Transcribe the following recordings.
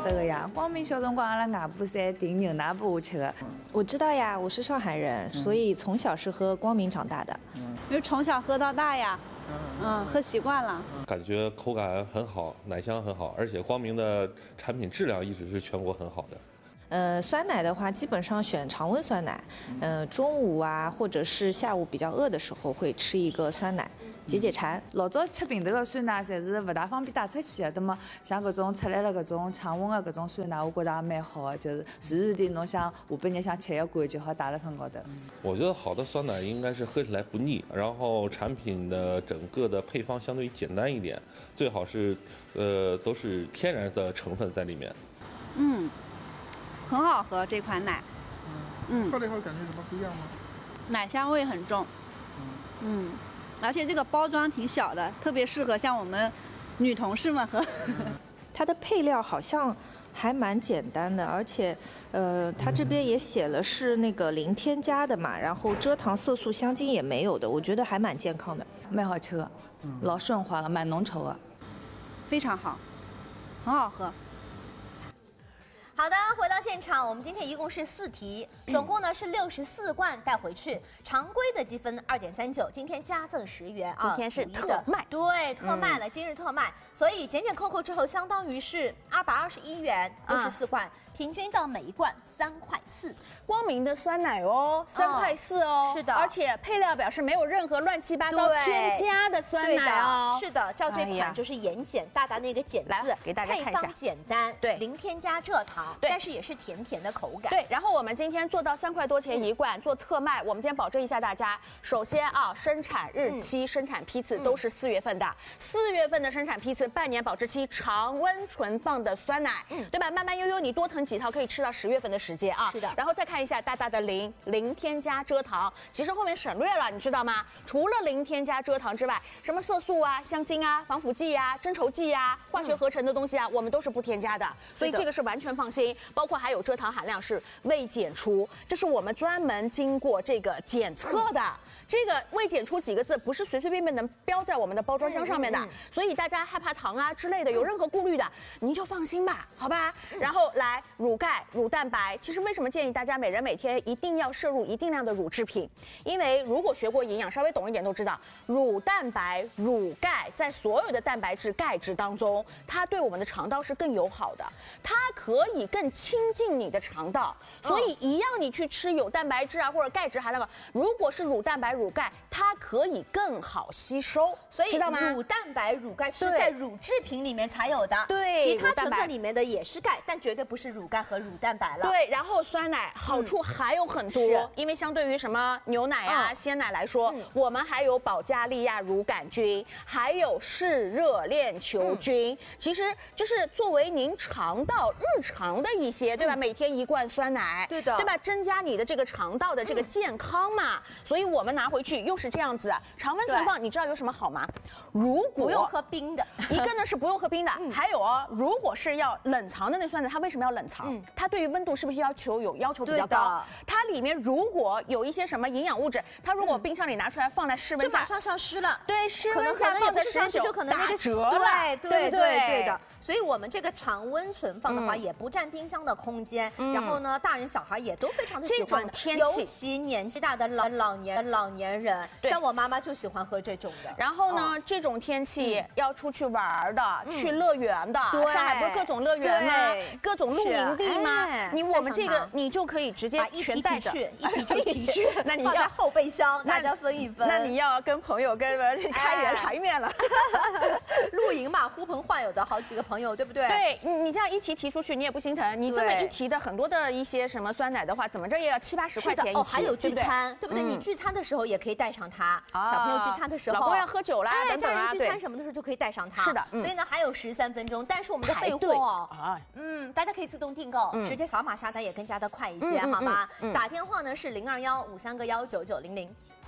得的呀。光明小辰光阿拉外婆侪订牛奶拨我吃的。 我知道呀，我是上海人，所以从小是喝光明长大的。 因为从小喝到大呀，喝习惯了。 感觉口感很好，奶香很好，而且光明的产品质量一直是全国很好的。 酸奶的话，基本上选常温酸奶。中午啊，或者是下午比较饿的时候，会吃一个酸奶，解解馋。 老早吃瓶头的酸奶，侪是勿大方便带出去的。那么像搿种出来了搿种常温的搿种酸奶，我觉得也蛮好的，就是随时随地侬想下半日想吃一罐就好带辣身高头。 我觉得好的酸奶应该是喝起来不腻，然后产品的整个的配方相对于简单一点，最好是都是天然的成分在里面。 很好喝这款奶。 喝了以后感觉什么不一样吗？ 奶香味很重。而且这个包装挺小的，特别适合像我们女同事们喝。 它的配料好像还蛮简单的，而且它这边也写了是那个零添加的嘛，然后蔗糖、色素、香精也没有的，我觉得还蛮健康的， 蛮好吃的，老顺滑了，蛮浓稠的， 非常好，很好喝。 好的，回到现场，我们今天一共是4题，总共呢是64罐带回去，常规的积分2.39，今天加赠10元啊， 今天是特卖， 对，特卖了，今日特卖，所以减减扣扣之后，相当于是221元，64罐，平均到每一罐3块4。 光明的酸奶哦，3块4哦， 是的， 而且配料表是没有任何乱七八糟添加的酸奶哦， 是的，照这款就是盐碱，大大那个碱字， 给大家看一下， 配方简单， 对， 零添加蔗糖。 对， 但是也是甜甜的口感。 对，然后我们今天做到3块多钱一罐，做特卖。我们今天保证一下大家，首先啊，生产日期、生产批次都是4月份的，4月份的生产批次，半年保质期，常温存放的酸奶，对吧？慢慢悠悠，你多囤几套可以吃到10月份的时间啊。 是的。 然后再看一下大大的零添加蔗糖，其实后面省略了，你知道吗？除了零添加蔗糖之外，什么色素啊、香精啊、防腐剂啊、增稠剂啊、化学合成的东西啊，我们都是不添加的，所以这个是完全放心。包括还有蔗糖含量是未检出，这是我们专门经过这个检测的。这个未检出几个字不是随随便便能标在我们的包装箱上面的，所以大家害怕糖啊之类的有任何顾虑的，您就放心吧，好吧？然后来乳钙、乳蛋白，其实为什么建议大家每人每天一定要摄入一定量的乳制品？因为如果学过营养，稍微懂一点都知道，乳蛋白、乳钙在所有的蛋白质、钙质当中，它对我们的肠道是更友好的，它可以更亲近你的肠道，所以一样你去吃有蛋白质啊或者钙质含量高，如果是乳蛋白、乳钙，它可以更好吸收， 所以知道吗？ 乳蛋白、乳钙是在乳制品里面才有的， 对， 其他成分里面的也是钙，但绝对不是乳钙和乳蛋白了。 对，然后酸奶好处还有很多，因为相对于什么牛奶啊、鲜奶来说，我们还有保加利亚乳杆菌，还有嗜热链球菌，其实就是作为您肠道日常的一些，对吧？每天1罐酸奶， 对的， 对吧？增加你的这个肠道的这个健康嘛，所以我们拿回去又是这样子，常温存放，你知道有什么好吗？如果不用喝冰的， 一个呢是不用喝冰的，还有哦，如果是要冷藏的那酸奶，它为什么要冷藏？它对于温度是不是要求比较高？它里面如果有一些什么营养物质，它如果冰箱里拿出来放在室温下， 就马上消失了。 对，室温下放在19就可能那个对的。所以我们这个常温存放的话，也不占冰箱的空间。然后呢，大人小孩也都非常的喜欢的，尤其年纪大的老年人，像我妈妈就喜欢喝这种的。 然后呢，这种天气要出去玩的，去乐园的，上海不是各种乐园吗？各种露营地吗？我们这个你就可以直接全带着， 一提就提去， 那你放在后备箱，大家分一分。 那你要跟朋友跟开源台面了。 露营嘛，呼朋唤友的好几个朋友，对不对？ 对，你这样一提出去，你也不心疼。你这么一提的很多的一些什么酸奶的话，怎么着也要70、80块钱一提。 还有聚餐，对不对？你聚餐的时候也可以带上它。小朋友聚餐的时候， 老公要喝酒啦， 家人聚餐什么的时候就可以带上它。 是的， 所以呢还有13分钟，但是我们的备货大家可以自动订购，直接扫码下单也更加的快一些，好吗？打电话呢是021-531-9900。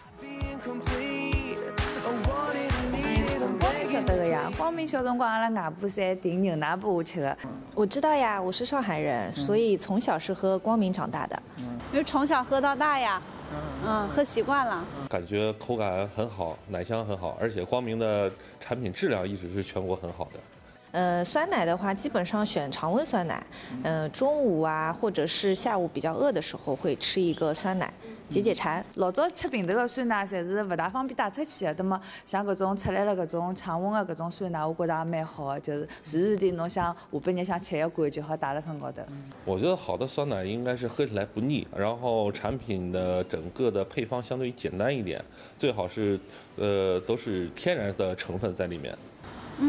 光明晓得的呀，光明小辰光阿拉外婆侪订牛奶拨我吃的。 我知道呀，我是上海人，所以从小是喝光明长大的。 因为从小喝到大呀，喝习惯了。 感觉口感很好，奶香很好，而且光明的产品质量一直是全国很好的。 酸奶的话，基本上选常温酸奶。中午啊，或者是下午比较饿的时候，会吃一个酸奶，解解馋。 老早吃瓶头的酸奶，侪是勿大方便带出去的。那么像搿种出来了搿种常温的搿种酸奶，我觉得也蛮好的，就是随时点侬想下半日想吃一罐就好带辣身高头。 我觉得好的酸奶应该是喝起来不腻，然后产品的整个的配方相对于简单一点，最好是都是天然的成分在里面。